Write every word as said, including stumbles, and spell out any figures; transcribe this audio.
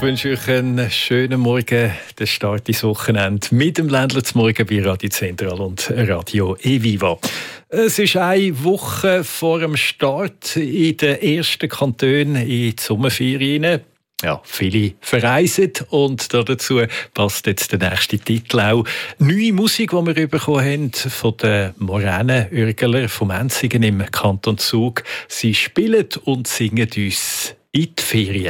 Ich wünsche euch einen schönen Morgen, den Start ins Wochenende mit dem Ländler zum Morgen bei Radio Zentral und Radio eViva. Es ist eine Woche vor dem Start in den ersten Kantonen in die Sommerferien. Ja, viele verreisen und dazu passt jetzt der nächste Titel auch. Neue Musik, die wir bekommen haben von den Moränenörgler vom Enzingen im Kanton Zug. Sie spielen und singen uns in die Ferien.